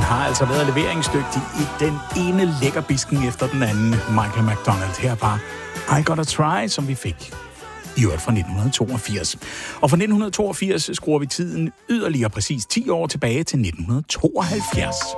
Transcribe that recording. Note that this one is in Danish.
har altså været leveringsdygtig i den ene lækkerbisken efter den anden. Michael McDonald her var I Gotta Try, som vi fik i øvrigt fra 1982. Og fra 1982 skruer vi tiden yderligere præcis 10 år tilbage til 1972.